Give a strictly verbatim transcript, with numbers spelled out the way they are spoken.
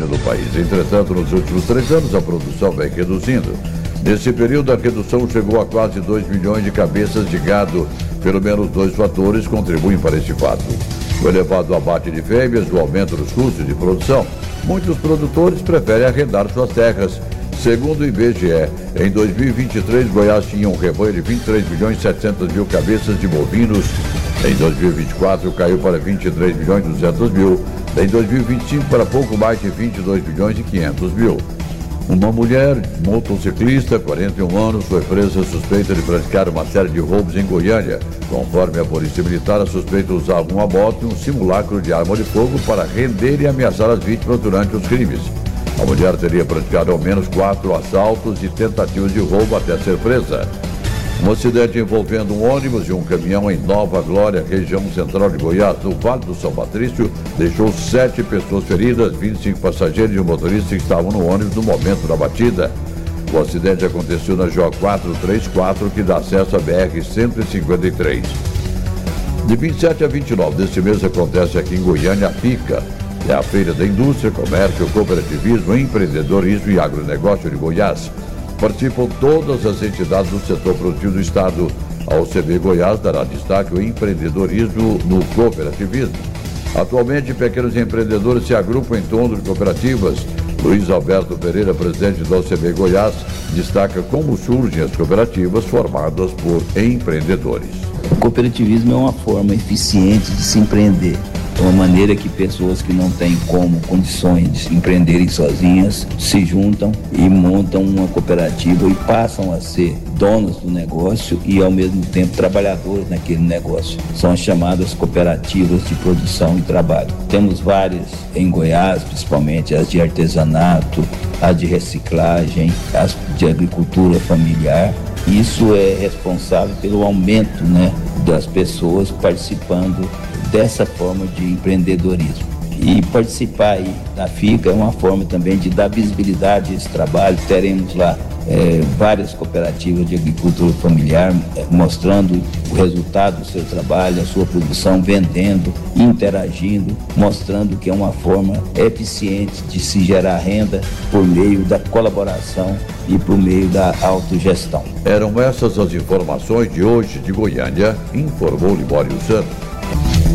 do país. Entretanto, nos últimos três anos, a produção vem reduzindo. Nesse período, a redução chegou a quase dois milhões de cabeças de gado. Pelo menos dois fatores contribuem para esse fato: o elevado abate de fêmeas, o aumento dos custos de produção. Muitos produtores preferem arrendar suas terras. Segundo o I B G E, em dois mil e vinte e três, Goiás tinha um rebanho de vinte e três milhões e setecentos mil cabeças de bovinos. Em dois mil e vinte e quatro, caiu para vinte e três milhões e duzentos mil. Em dois mil e vinte e cinco, para pouco mais de vinte e dois milhões e quinhentos mil. Uma mulher, motociclista, quarenta e um anos, foi presa suspeita de praticar uma série de roubos em Goiânia. Conforme a Polícia Militar, a suspeita usava uma moto e um simulacro de arma de fogo para render e ameaçar as vítimas durante os crimes. A mulher teria praticado ao menos quatro assaltos e tentativas de roubo até ser presa. Um acidente envolvendo um ônibus e um caminhão em Nova Glória, região central de Goiás, no Vale do São Patrício, deixou sete pessoas feridas, vinte e cinco passageiros e um motorista que estavam no ônibus no momento da batida. O acidente aconteceu na G O quatrocentos e trinta e quatro, que dá acesso à B R cento e cinquenta e três. De vinte e sete a vinte e nove deste mês acontece aqui em Goiânia a FICA. É a Feira da Indústria, Comércio, Cooperativismo, Empreendedorismo e Agronegócio de Goiás. Participam todas as entidades do setor produtivo do Estado. A O C B Goiás dará destaque ao empreendedorismo no cooperativismo. Atualmente, pequenos empreendedores se agrupam em torno de cooperativas. Luiz Alberto Pereira, presidente da O C B Goiás, destaca como surgem as cooperativas formadas por empreendedores. O cooperativismo é uma forma eficiente de se empreender. É uma maneira que pessoas que não têm como condições de se empreenderem sozinhas se juntam e montam uma cooperativa e passam a ser donos do negócio e ao mesmo tempo trabalhadores naquele negócio. São as chamadas cooperativas de produção e trabalho. Temos várias em Goiás, principalmente as de artesanato, as de reciclagem, as de agricultura familiar. Isso é responsável pelo aumento, né, das pessoas participando dessa forma de empreendedorismo. E participar aí da FICA é uma forma também de dar visibilidade a esse trabalho. Teremos lá é, várias cooperativas de agricultura familiar é, mostrando o resultado do seu trabalho, a sua produção, vendendo, interagindo, mostrando que é uma forma eficiente de se gerar renda por meio da colaboração e por meio da autogestão. Eram essas as informações de hoje de Goiânia, informou Libório Santos.